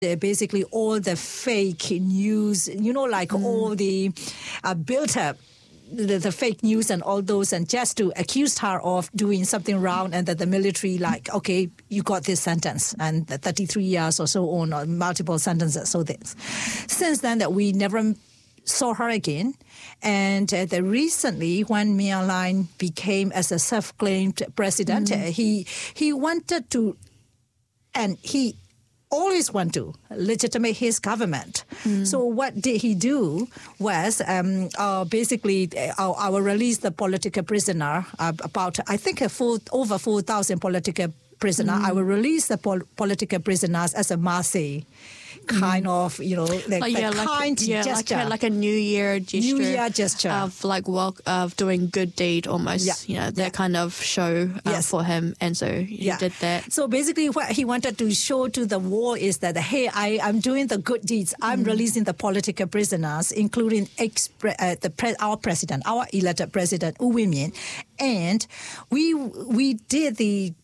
basically all the fake news, like all the built up, the fake news and all those, and just to accuse her of doing something wrong, and that the military okay, you got this sentence, and 33 years or so on, or multiple sentences. So this. Since then, that we never saw her again. And recently, when My Aing became as a self-claimed president, he wanted to, and he always want to legitimate his government. So what did he do was basically I will release the political prisoner, about I think over 4,000 political prisoner. I will release the political prisoners as a mercy. Kind of, kind gesture. Like a New Year gesture. New Year gesture. Of doing good deed almost. Yeah. That kind of show for him. And so he did that. So basically what he wanted to show to the world is that, hey, I'm doing the good deeds. I'm releasing the political prisoners, including our president, our elected president, U Win Myint. And we did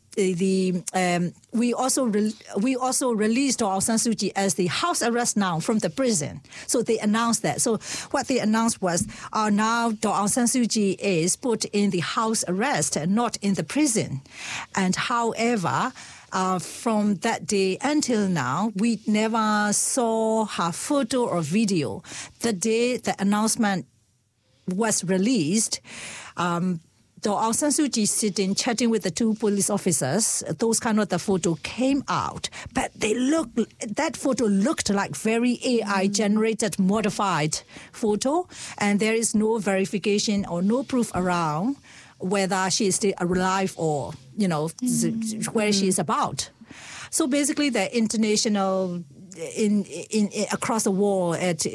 we also released Daw Aung San Suu Kyi as the house arrest now from the prison. So they announced that. So what they announced was now Daw Aung San Suu Kyi is put in the house arrest and not in the prison. And however, from that day until now, we never saw her photo or video. The day the announcement was released, Daw Aung San Suu Kyi sitting, chatting with the two police officers, those kind of the photo came out. But that photo looked like very AI-generated, modified photo. And there is no verification or no proof around whether she is still alive or, where she is about. So basically the international... In across the world,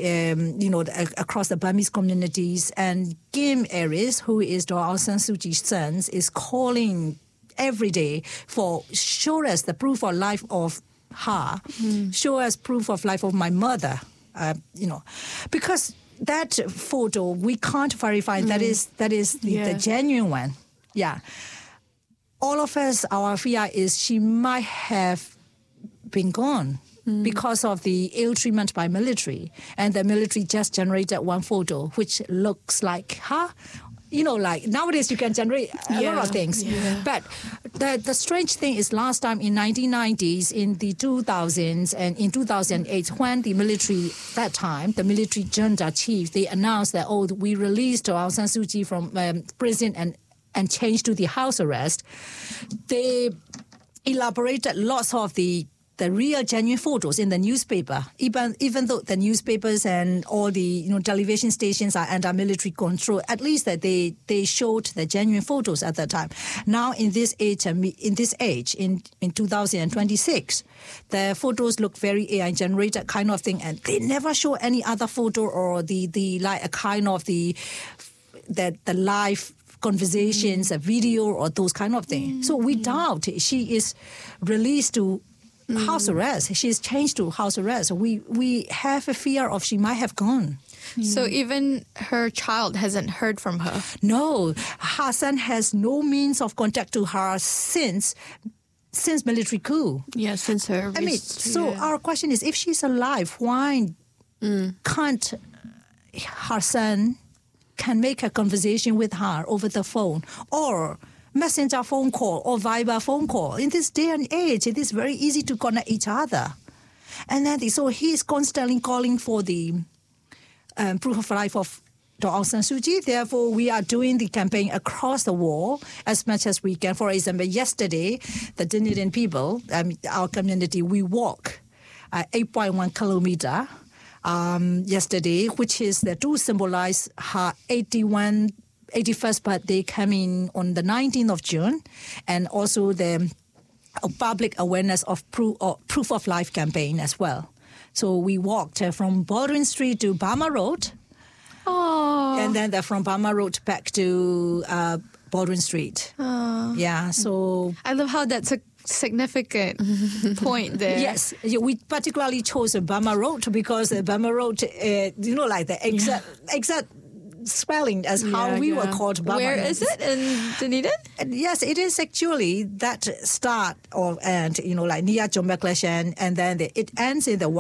across the Burmese communities, and Kim Aris, who is Daw Aung San Suu Kyi's son, is calling every day for show us the proof of life of her, show us proof of life of my mother, because that photo we can't verify that is the genuine one. Yeah, all of us, our fear is she might have been gone. Because of the ill treatment by military. And the military just generated one photo, which looks like her. Like nowadays you can generate a lot of things. Yeah. But the strange thing is last time in 1990s, in the 2000s, and in 2008, when the military junta chief, they announced that, we released Daw Aung San Suu Kyi from prison and changed to the house arrest. They elaborated lots of the real genuine photos in the newspaper, even though the newspapers and all the television stations are under military control, at least that they showed the genuine photos at that time. Now in this age, in 2026, the photos look very AI generated kind of thing, and they never show any other photo or the like a kind of the live conversations, a video or those kind of things. So we doubt she is released to house arrest. She's changed to house arrest. We have a fear of she might have gone. So even her child hasn't heard from her? No. Her son has no means of contact to her since military coup. Yeah, since her... Our question is, if she's alive, why can't her son can make a conversation with her over the phone or messenger phone call or Viber phone call? In this day and age, it is very easy to connect each other. And then, so he's constantly calling for the proof of life of Daw Aung San Suu Kyi. Therefore, we are doing the campaign across the world as much as we can. For example, yesterday, the Dunedin people, our community, we walk 8.1 kilometer yesterday, which is to symbolize her 81st birthday coming on the 19th of June, and also the public awareness of proof of life campaign as well. So we walked from Baldwin Street to Burma Road, and then from Burma Road back to Baldwin Street. Yeah, so I love how that's a significant point there. Yes, we particularly chose Burma Road because Burma Road, like the exact spelling as how we were called Baba. Where is it in Dunedin? Yes, it is actually that start or end, like near Jombeklashan, and then it ends in the